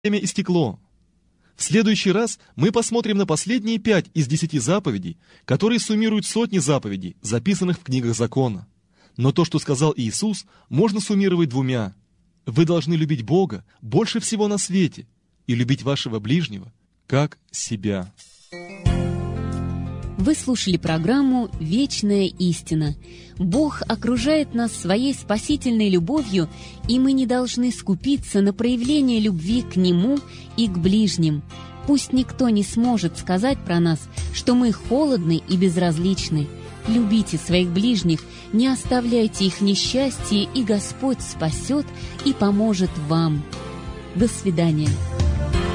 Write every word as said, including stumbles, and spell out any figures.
время истекло. В следующий раз мы посмотрим на последние пять из десяти заповедей, которые суммируют сотни заповедей, записанных в книгах закона. Но то, что сказал Иисус, можно суммировать двумя. Вы должны любить Бога больше всего на свете и любить вашего ближнего, как себя. Вы слушали программу «Вечная истина». Бог окружает нас своей спасительной любовью, и мы не должны скупиться на проявление любви к Нему и к ближним. Пусть никто не сможет сказать про нас, что мы холодны и безразличны. Любите своих ближних, не оставляйте их в несчастье, и Господь спасет и поможет вам. До свидания.